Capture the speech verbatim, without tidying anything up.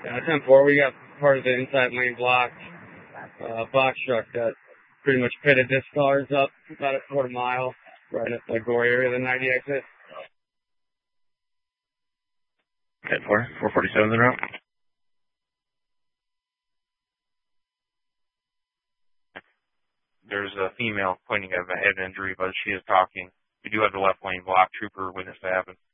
Uh, ten four, we got part of the inside lane blocked. Uh, box truck that pretty much pitted this cars up about a quarter mile right at the Gore area of the ninety exit. ten four, four forty-seven en route. There's a female pointing at a head injury, but she is talking. We do have the left lane block. Trooper witnessed that happen.